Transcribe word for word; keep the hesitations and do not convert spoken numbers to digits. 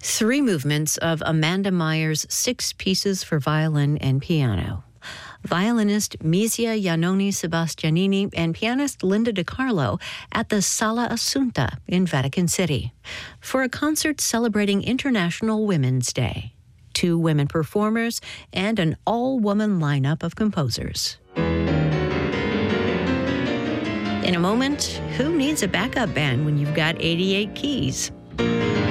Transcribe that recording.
Three movements of Amanda Meyer's six pieces for violin and piano. Violinist Misia Iannone Sebastianini and pianist Linda DiCarlo at the Sala Assunta in Vatican City for a concert celebrating International Women's Day. Two women performers and an all-woman lineup of composers. In a moment, who needs a backup band when you've got eighty-eight keys?